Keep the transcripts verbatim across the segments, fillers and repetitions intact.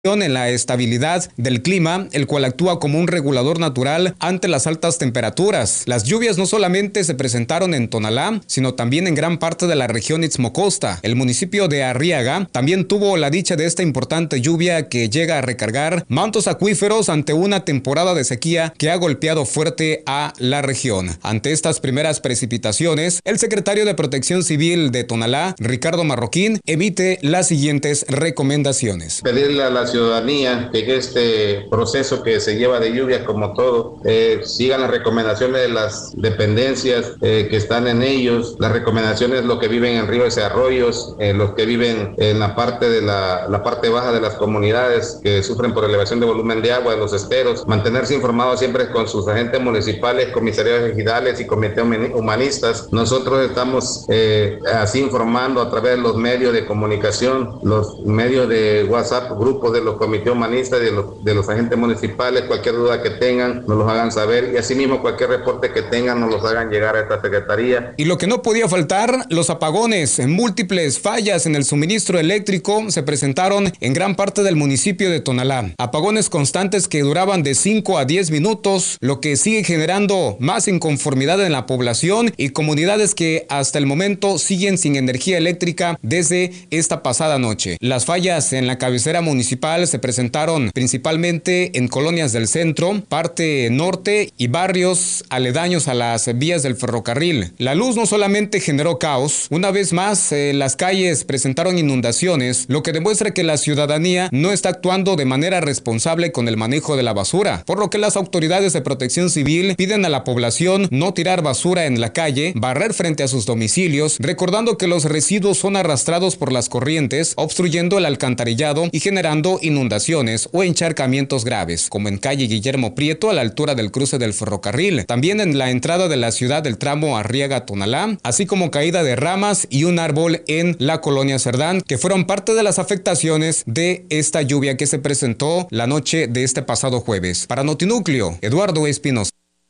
en la estabilidad del clima, el cual actúa como un regulador natural ante las altas temperaturas. Las lluvias no solamente se presentaron en Tonalá, sino también en gran parte de la región Istmo-Costa. El municipio de Arriaga también tuvo la dicha de esta importante lluvia que llega a recargar mantos acuíferos ante una temporada de sequía que ha golpeado fuerte a la región. Ante estas primeras precipitaciones, el secretario de Protección Civil de Tonalá, Ricardo Marroquín, emite las siguientes recomendaciones. Pedirle a la ciudadanía que en este proceso que se lleva de lluvia, como todo, eh, sigan las recomendaciones de las dependencias eh, que están en ellos, las recomendaciones los que viven en ríos y arroyos, eh, los que viven en la parte de la, la parte baja de las comunidades que sufren por elevación de volumen de agua, de los esteros, mantenerse informados siempre con sus agentes municipales, comisarios ejidales y comités humanistas. Nosotros estamos eh, así informando a través de los medios de comunicación, los medios de WhatsApp, grupos de los comités humanistas, de los, de los agentes municipales. Cualquier duda que tengan, nos los hagan saber, y asimismo cualquier reporte que tengan, nos los hagan llegar a esta secretaría. Y lo que no podía faltar, los apagones. Múltiples fallas en el suministro eléctrico se presentaron en gran parte del municipio de Tonalá. Apagones constantes que duraban de cinco a diez minutos, lo que sigue generando más inconformidad en la población y comunidades que hasta el momento siguen sin energía eléctrica desde esta pasada noche. Las fallas en la cabecera municipal se presentaron principalmente en colonias del centro, parte norte y barrios aledaños a las vías del ferrocarril. La luz no solamente generó caos, una vez más eh, las calles presentaron inundaciones, lo que demuestra que la ciudadanía no está actuando de manera responsable con el manejo de la basura, por lo que las autoridades de Protección Civil piden a la población no tirar basura en la calle, barrer frente a sus domicilios, recordando que los residuos son arrastrados por las corrientes, obstruyendo el alcantarillado y generando inundaciones o encharcamientos graves, como en calle Guillermo Prieto a la altura del cruce del ferrocarril, también en la entrada de la ciudad del tramo Arriaga-Tonalá, así como caída de ramas y un árbol en la colonia Cerdán, que fueron parte de las afectaciones de esta lluvia que se presentó la noche de este pasado jueves. Para Notinúcleo, Eduardo Espinosa.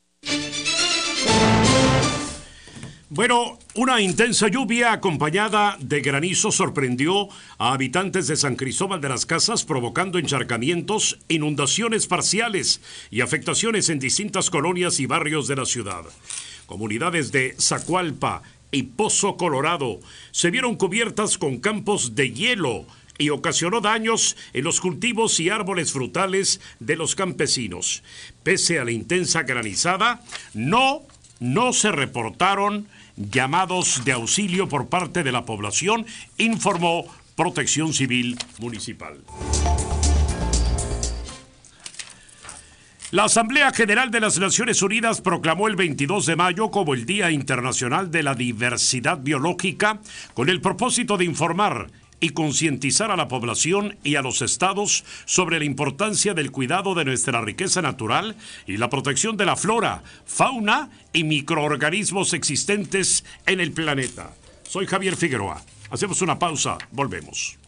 Bueno, una intensa lluvia acompañada de granizo sorprendió a habitantes de San Cristóbal de las Casas, provocando encharcamientos, inundaciones parciales y afectaciones en distintas colonias y barrios de la ciudad. Comunidades de Zacualpa y Pozo Colorado se vieron cubiertas con campos de hielo y ocasionó daños en los cultivos y árboles frutales de los campesinos. Pese a la intensa granizada, no, no se reportaron llamados de auxilio por parte de la población, informó Protección Civil Municipal. La Asamblea General de las Naciones Unidas proclamó el veintidós de mayo como el Día Internacional de la Diversidad Biológica, con el propósito de informar y concientizar a la población y a los estados sobre la importancia del cuidado de nuestra riqueza natural y la protección de la flora, fauna y microorganismos existentes en el planeta. Soy Javier Figueroa. Hacemos una pausa, volvemos.